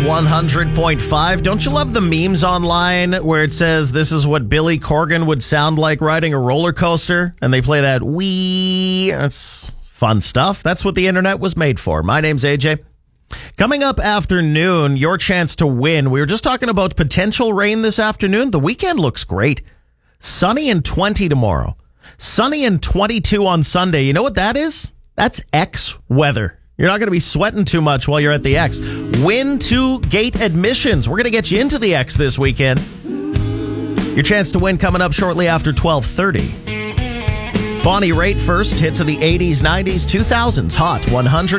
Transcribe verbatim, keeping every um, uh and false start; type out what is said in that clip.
one hundred point five. Don't you love the memes online where it says this is what Billy Corgan would sound like riding a roller coaster? And they play that wee. That's fun stuff. That's what the internet was made for. My name's A J. Coming up after noon, your chance to win. We were just talking about potential rain this afternoon. The weekend looks great. Sunny and twenty tomorrow. Sunny and twenty-two on Sunday. You know what that is? That's X weather. You're not going to be sweating too much while you're at the X. Win two gate admissions. We're going to get you into the X this weekend. Your chance to win coming up shortly after twelve thirty. Bonnie Raitt first. Hits of the eighties, nineties, two thousands. Hot one hundred.